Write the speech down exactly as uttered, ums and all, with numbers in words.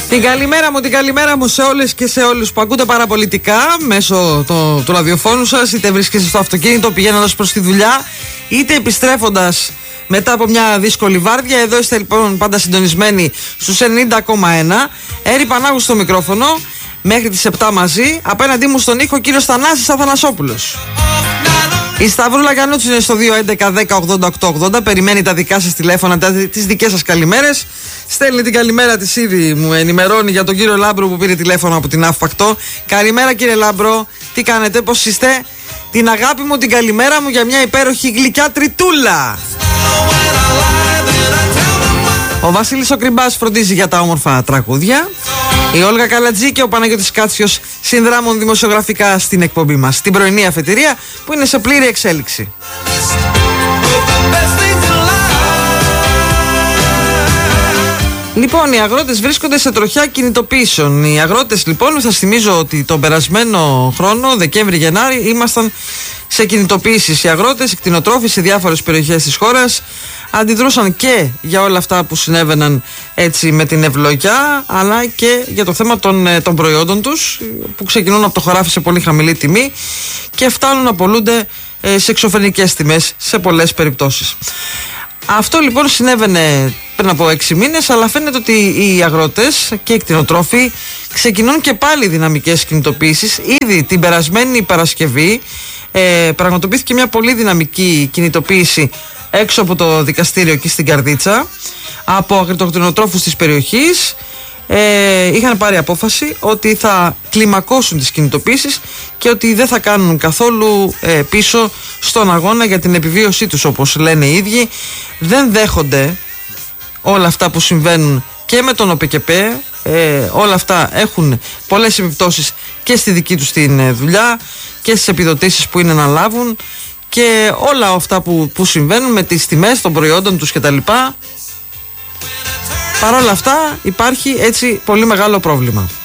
Την καλημέρα μου, την καλημέρα μου σε όλες και σε όλους που ακούτε παραπολιτικά μέσω το, του ραδιοφώνου σας, είτε βρίσκεστε στο αυτοκίνητο πηγαίνοντας προς τη δουλειά, είτε επιστρέφοντας μετά από μια δύσκολη βάρδια. Εδώ είστε λοιπόν πάντα συντονισμένοι στους ενενήντα κόμμα ένα. Έρη Πανάγου στο μικρόφωνο μέχρι τις επτά μαζί. Απέναντί μου στον ήχο κύριος Θανάσης Αθανασόπουλος. Η Σταυρούλα Γιαννούτσι είναι στο δύο έντεκα δέκα ογδόντα οκτώ ογδόντα. Περιμένει τα δικά σας τηλέφωνα, τις δικές σας καλημέρες. Στέλνει την καλημέρα της ήδη, μου ενημερώνει για τον κύριο Λάμπρο που πήρε τηλέφωνο από την Αύπακτο. Καλημέρα κύριε Λάμπρο, τι κάνετε, πώς είστε? Την αγάπη μου, την καλημέρα μου για μια υπέροχη γλυκιά τριτούλα. Ο Βασίλης ο Κρυμπάς φροντίζει για τα όμορφα τραγούδια. Η Όλγα Καλατζή και ο Παναγιώτης Κάτσιος συνδράμουν δημοσιογραφικά στην εκπομπή μας, στην πρωινή αφετηρία που είναι σε πλήρη εξέλιξη. Λοιπόν, οι αγρότες βρίσκονται σε τροχιά κινητοποιήσεων. Οι αγρότες λοιπόν, σας θυμίζω ότι τον περασμένο χρόνο, Δεκέμβρη-Γενάρη, ήμασταν σε κινητοποίησεις. Οι αγρότες, οι κτηνοτρόφοι σε διάφορες περιοχές της χώρας αντιδρούσαν και για όλα αυτά που συνέβαιναν έτσι με την ευλογιά, αλλά και για το θέμα των, των προϊόντων τους που ξεκινούν από το χωράφι σε πολύ χαμηλή τιμή και φτάνουν να πωλούνται ε, σε εξωφρενικές τιμές σε πολλές περιπτώσεις. Αυτό λοιπόν συνέβαινε πριν από έξι μήνες, αλλά φαίνεται ότι οι αγρότες και οι κτηνοτρόφοι ξεκινούν και πάλι δυναμικές κινητοποίησεις. Ήδη την περασμένη Παρασκευή ε, πραγματοποιήθηκε μια πολύ δυναμική κινητοποίηση έξω από το δικαστήριο εκεί στην Καρδίτσα από αγροτοκτηνοτρόφους της περιοχής. Ε, είχαν πάρει απόφαση ότι θα κλιμακώσουν τις κινητοποίησεις και ότι δεν θα κάνουν καθόλου ε, πίσω στον αγώνα για την επιβίωσή τους, όπως λένε οι ίδιοι. Δεν δέχονται όλα αυτά που συμβαίνουν και με τον ΟΠΚΠ. Ε, όλα αυτά έχουν πολλές επιπτώσεις και στη δική τους την δουλειά και στις επιδοτήσεις που είναι να λάβουν και όλα αυτά που, που συμβαίνουν με τις τιμές των προϊόντων τους κτλ. Παρ' όλα αυτά υπάρχει έτσι πολύ μεγάλο πρόβλημα.